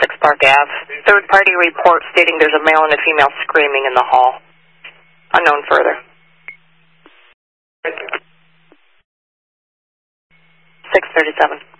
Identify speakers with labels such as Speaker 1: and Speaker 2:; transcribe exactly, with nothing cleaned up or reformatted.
Speaker 1: six Park Avenue. Third-party report stating there's a male and a female screaming in the hall. Unknown further. six thirty-seven.